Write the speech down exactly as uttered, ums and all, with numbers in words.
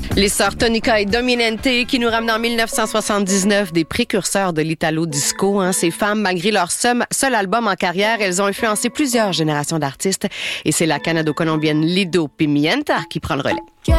Les sœurs Tonica et Dominente qui nous ramènent en dix-neuf cent soixante-dix-neuf, des précurseurs de l'Italo Disco. Hein. Ces femmes, malgré leur seul, seul album en carrière, elles ont influencé plusieurs générations d'artistes. Et c'est la Canado-Colombienne Lido Pimienta qui prend le relais.